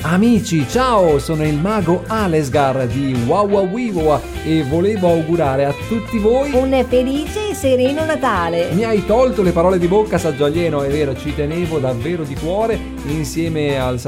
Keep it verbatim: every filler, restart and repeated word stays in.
Amici, ciao, sono il mago Alesgar di Wawawiwa e volevo augurare a tutti voi un felice e sereno Natale. Mi hai tolto le parole di bocca, saggio alieno, è vero, ci tenevo davvero di cuore insieme al